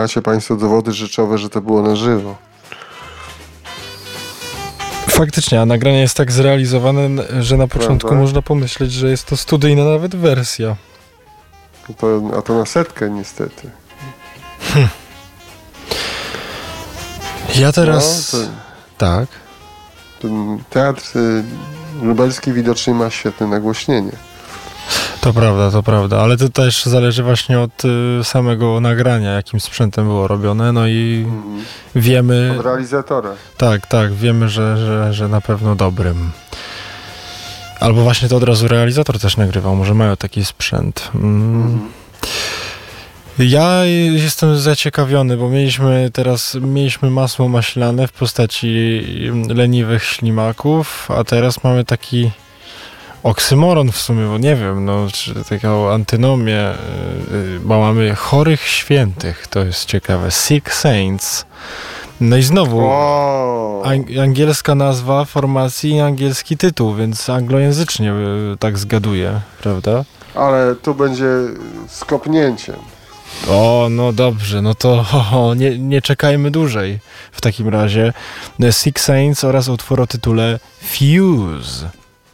macie Państwo dowody rzeczowe, że to było na żywo. Faktycznie, a nagranie jest tak zrealizowane, że na początku można pomyśleć, że jest to studyjna nawet wersja. A to na setkę niestety. Ja teraz... Tak. Ten teatr lubelski widocznie ma świetne nagłośnienie. To prawda, ale to też zależy właśnie od samego nagrania, jakim sprzętem było robione, no i wiemy... Od realizatora. Tak, wiemy, że na pewno dobrym. Albo właśnie to od razu realizator też nagrywał, może mają taki sprzęt. Ja jestem zaciekawiony, bo mieliśmy masło maślane w postaci leniwych ślimaków, a teraz mamy taki oksymoron w sumie, bo nie wiem, czy taką antynomię, bo mamy chorych świętych, to jest ciekawe, Sick Saints. No i znowu angielska nazwa formacji i angielski tytuł, więc anglojęzycznie tak zgaduję, prawda? Ale tu będzie z kopnięciem. No dobrze, no to nie czekajmy dłużej w takim razie. Sick Saints oraz utwór o tytule Fuse.